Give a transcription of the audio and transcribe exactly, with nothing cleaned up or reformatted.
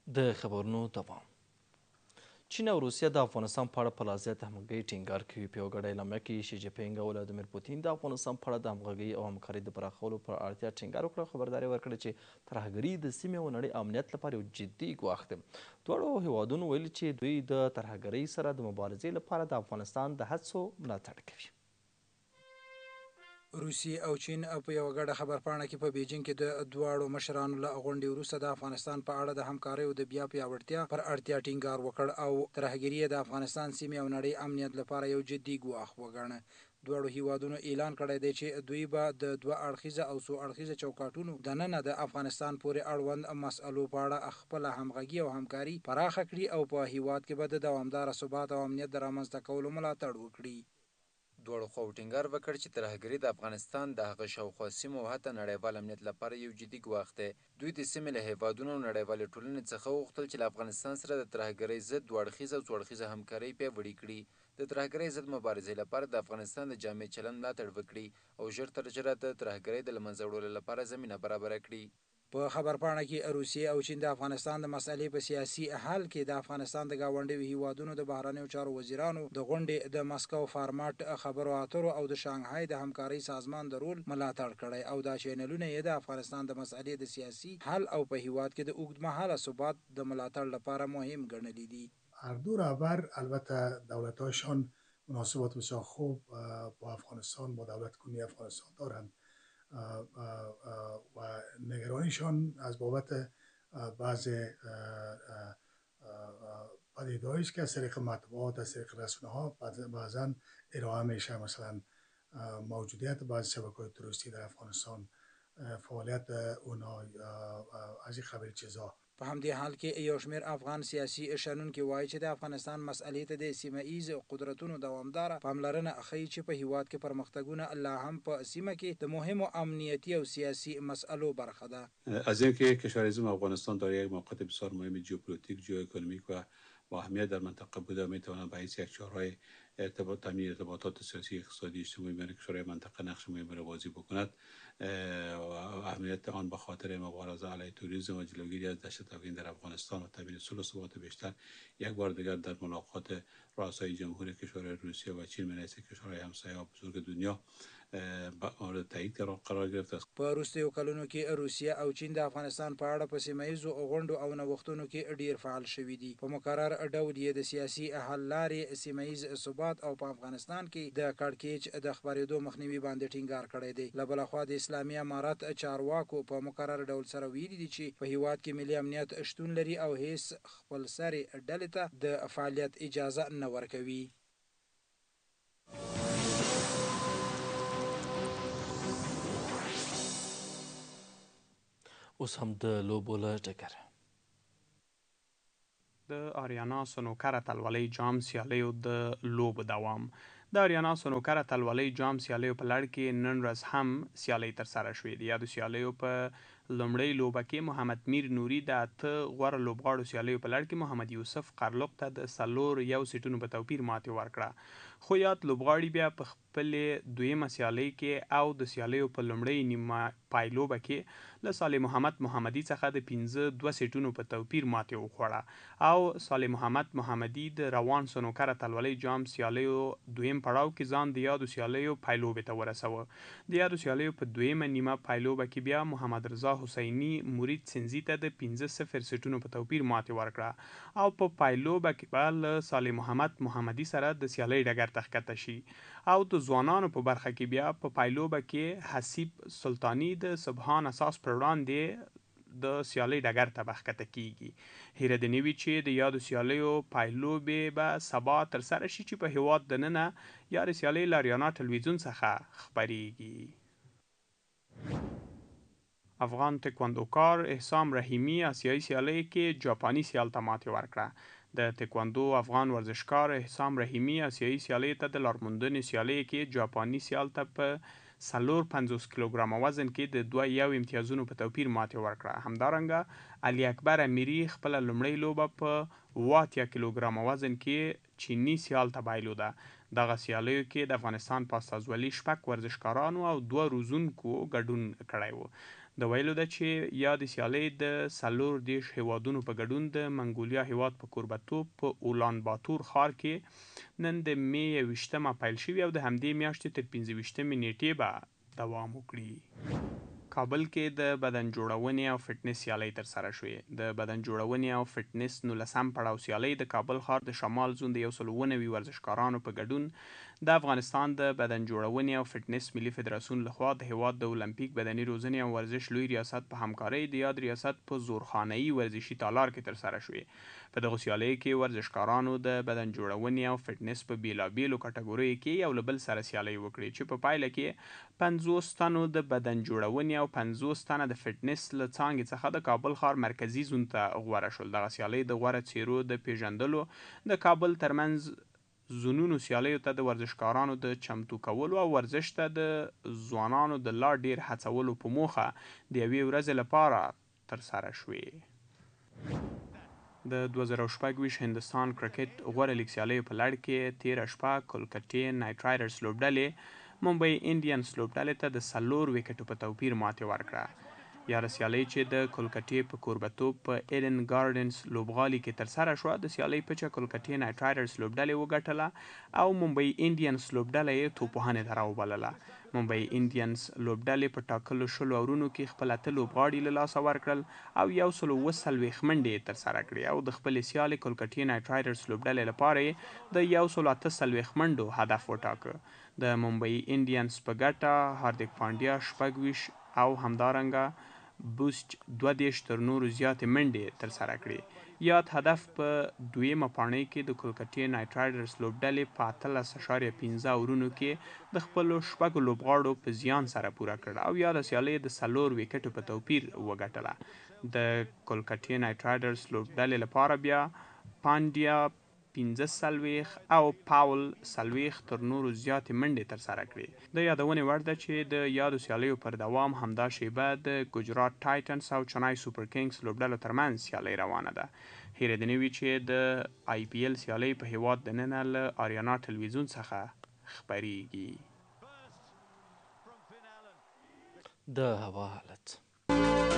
د خبرونو دوام. چین او روسیه د افغانستان په اړه په لا زیاته همغږۍ ټینګار کوي. په یوه ګډه اعلامیه کې شي جی پینګ او ولادیمیر پوتین د افغانستان په اړه د همغږۍ او همکارۍ د پراخولو پر اړتیا ټینګار وکړ. خبرداری ورکړه چې ترهګري د سیمې او نړۍ امنیت لپاره یو جدي ګواښ دی. دواړو هیوادونو ویلي چې دوی د ترهګرۍ سره د مبارزې لپاره د افغانستان د هڅو ملاتړ کوي. روسیې او چین په یوه ګډه خبرپاڼه کې په بیجینګ کې د دواړو مشرانو له غونډې وروسته د افغانستان په اړه د همکاریو د بیا پیاوړتیا پر اړتیا ټینګار وکړ او ترهګري د افغانستان سیمې او نړۍ امنیت لپاره یو جدي ګواښ وګڼه. دواړو هیوادونو اعلان کړی دی چې دوی به د دوه اړخیزه او څو اړخیزه چوکاټونو دننه د افغانستان پورې اړوند مسألو په اړه خپله همغږي او همکاري پراخه کړي او په هیواد کې به د دوامداره ثبات او امنیت د رامنځته کولو ملاتړ وکړي. دواړو خواو ټینګار وکړ چې ترهګري د افغانستان د هغه شاوخوا سیمو او حتی نړیوال امنیت لپاره یو جدي ګواښ دی. دوی د سیمې له هیوادونو او نړیوالې ټولنې څخه وغوښتل چې له افغانستان سره د ترهګرۍ ضد دوه اړخیزه او څو اړخیزه همکاري پیاوړې کړي، د ترهګرۍ ضد مبارزې لپاره د افغانستان د جامع چلند ملاتړ وکړي او ژر تر ژره د ترهګرۍ د له منځه وړلو لپاره زمینه برابره کړي. په خبرپاڼه کې روسیې او چین د افغانستان د مسألې په سیاسي حل کې د افغانستان د ګاونډیو هیوادونو د بهرنیو چارو وزیرانو د غونډې د مسکو فارماټ خبرو اترو او د شانګهای د همکارۍ سازمان د رول ملاتړ کړی او دا چینلونه یې د افغانستان د مسألې د سیاسي حل او په هیواد کې د اوږدمهاله ثبات د ملاتړ لپاره مهم ګڼلي دي. هر دو رهبر البته دولت‌هاشان مناسبات بسیار خوب با افغانستان با دولت کنونی افغانستان دارند و نگرانیشان از بابت بعض پدیده‌هایی است که از طریق مطبوعات از طریق رسانه ها بعضا ارائه میشه، مثلا موجودیت بعض شبکه‌های تروریستی در افغانستان، فعالیت اونا از این قبیل چیزا. په همدې حال کې یو شمېر افغان سیاسي شنونکي وایي چې د افغانستان مسألې ته د سیمه ایز قدرتونو دوامداره پاملرنه ښیي چې په هیواد کې پرمختګونه لا هم په سیمه کې د مهمو امنیتي او سیاسي مسئلو برخه ده. از اینکه کشور عزیزم افغانستان دارای یک موقعیت بسیار مهم ژئوپلیتیک، ژئواکونومیک و با اهمیت در منطقه بوده و میتواند به حیث یک چهارراه ارتباط تامین ارتباطات سیاسی، اقتصادی، اجتماعی میان کشورهای منطقه نقش مهمی را بازی بکند و اهمیت آن به خاطر مبارزه علیه توریسم و جلوگیری از دهشت افکنی در افغانستان و تامین صلح و ثبات بیشتر یک بار دیگر در ملاقات رؤسای جمهور کشورهای روسیه و چین من حیث کشورهای همسایه و بزرگ دنیا مورد تایید قرار گرفته است. په وروستیو کلونو کې روسیه او چین د افغانستان په اړه په سیمه ایزو غونډو او نوښتونو کې ډیر فعال شوي دي. په مقرر ډول یې د سیاسي حل لارې، سیمه ایز ثبات او په افغانستان کې د کړکېچ د خپرېدو مخنیوي باندې ټینګار کړی دی. له بله خوا د اسلامي امارت چارواکو په مقرر ډول سره ویلي دي چې په هیواد کې ملي امنیت شتون لري او هیڅ خپلسرې ډلې ته د فعالیت اجازه نه ورکوي. اوس هم د لوبو له ټکره. د آریانا سنوکر اتلولۍ جام سیالیو د لوبو دوام. د آریانا سنوکر اتلولۍ جام سیالیو په لړ کې نن ورځ هم سیالۍ ترسره شوې. د یادو سیالیو په لومړۍ لوبه کې محمد میر نوري د اته غوره لوبغاړو سیالیو په لړ کې محمد یوسف قرلق ته د څلور یو سیټونو په توپیر ماتې ورکړه. خو یاد لوبغاړي بیا په خپلې دویمه سیالۍ کې او د سیالیو په لومړۍ نیمه پایلوبه کې له صالح محمد محمدي څخه د پنځه دوه سیټونو په توپیر ماتې وخوړه او صالح محمد محمدي د روان سنوکر اتلولۍ جام سیالیو دویم پړاو کې ځان د یادو سیالیو پایلوبې ته ورسوه. د یادو سیالیو په دویمه نیمه پایلوبه کې بیا محمد رضا حسیني مرید سنځي ته د پنځه صفر سیټونو په توپیر ماتې ورکړه او په پایلوبه کې به له صالح محمد محمدي سره د سیالۍ ډګر ته ښکته شي او د ځوانانو په برخه کې بیا په پایلوبه کې حسیب سلطاني د سبحان اساس پر وړاندې د سیالۍ ډګر ته به ښکته کیږي. هیره دې نه وي چې د یادو سیالیو پایلوبې به سبا ترسره شي چې په هیواد دننه یادې سیالۍ له آریانا ټلویزیون څخه خپریږي. افغان تکواندوکار احسام رحیمي آسیایي سیالۍ کې جاپاني سیال ته ماتې ورکړه. د تکواندو افغان ورزشکار احسام رحیمي آسیایي سیالۍ ته د لارموندنې سیالۍ کې جاپاني سیال ته په څلور پنځوس کیلوګرامه وزن کې د دوه یو امتیازونو په توپیر ماتې ورکړه. همدارنګه علي اکبر امیري خپله لومړۍ لوبه په اوه اتیا کیلوګرامه وزن کې چیني سیال ته بایلوده. دغه سیالیو کې د افغانستان په استازولي شپږ ورزشکارانو او دوه روزونکو ګډون کړی و. د ویلو ده چې یا د سیالۍ د څلور دېرش هیوادونو په ګډون د منګولیا هیواد په کوربهتوب په اولان باتور ښار کې نن د می یوویشتمه پیل شوي او د همدې میاشتې تر پنځه ویشتمې نیټې به دوام وکړي. کابل کې د بدن جوړونې او فټنس سیالۍ ترسره شوې. د بدن جوړونې او فټنس نولسم پړاو سیالۍ د کابل ښار د شمال زون د یو سل اوه نوي ورزشکارانو په ګډون د افغانستان د بدن جوړونې او فټنس ملي فدراسیون لخوا د هیواد د اولمپیک بدني روزنې او ورزش لوی ریاست په همکارۍ د یاد ریاست په زورخانه‌ای ورزشي تالار کې ترسره شوې. په دغه سیالۍ کې ورزشکارانو د بدن جوړونې او فټنس په بیلابیلو کټګوریو کې یو له بل سره سیالۍ وکړې چې په پایله کې پنځوس تنو د بدن جوړونې او پنځوس تنه د فټنس له څانګې څخه د کابل ښار مرکزي زون ته غوره شول. دغه سیالۍ د غوره څیرو د پیژندلو د کابل ترمنځ زونونو سیالیو ته د ورزشکارانو د چمتو کولو او ورزش ته د ځوانانو د لا ډیر هڅولو په موخه د یوې ورځې لپاره ترسره شوې. د دوه زره شپږ ویشت هندستان کرکټ غوره لیګ سیالیو په لړ کې تیره شپه کولکټې نایټ رایډرز لوبډلې ممبئی انډینز لوبډلې ته د څلور ویکټو په توپیر ماتې ورکړه. یاده سیالۍ چې د کولکټې په کوربهتوب په ایډن ګارډنز لوبغالي کې ترسره شوه د سیالۍ پچه کولکټې نایټ رایډرز لوبډلې وګټله او ممبئی انډینز لوبډله یې توپوهنې ته راوبلله. ممبئی انډینز لوبډلې په ټاکلو شلو اورونو کې خپل اته لوبغاړي له لاسه ورکړل او یو سل اوه څلوېښت منډې یې ترسره کړې او د خپلې سیالې کولکټې نایټ رایډرز لوبډلې لپاره یې د یو سل اته څلوېښت منډو هدف وټاکه. د ممبئی انډینز په ګټه هاردیک پانډیا شپږ ویشت او همدارنګه بوسچ دوه دېرش تر نورو زیاتې منډې ترسره کړې. یاد هدف په دویمه پاڼۍ کې د کولکټې نایټ رایډرز لوبډلې په اتلس اعشاریه پنځه اورونو کې د خپلو شپږو لوبغاړو په زیان سره پوره کړ او یاده سیالۍ د څلور ویکټو په توپیر وګټله. د کولکټې نایټ رایډرز لوبډلې لپاره بیا پانډیا پنځه څلوېښت او پاول څلوېښت تر نورو زیاتې منډې ترسره کړې. د یادونې وړ ده چې د یادو سیالیو پر دوام همدا شیبه د ګجرات ټایټنز او چنای سوپر کینګز لوبډلو ترمنځ سیالۍ روانه ده. هیره دې نه وي چې د آی پی ایل سیالۍ په هیواد دننه له آریانا ټلویزیون څخه خپریږي. د هوا حالت